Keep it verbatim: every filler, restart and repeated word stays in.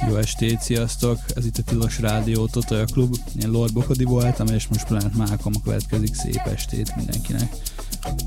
Jó estét, sziasztok! Ez itt a Tilos Rádió Totolja Klub. Én Lord Bokodi voltam, és most Planet Malcolm következik. Szép estét mindenkinek!